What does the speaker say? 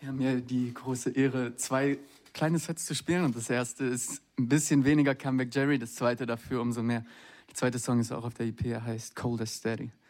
Wir haben ja die große Ehre, 2 kleine Sets zu spielen. Und das erste ist ein bisschen weniger Comeback Jerry, das zweite dafür umso mehr. Der zweite Song ist auch auf der EP, er heißt Cold as Steady.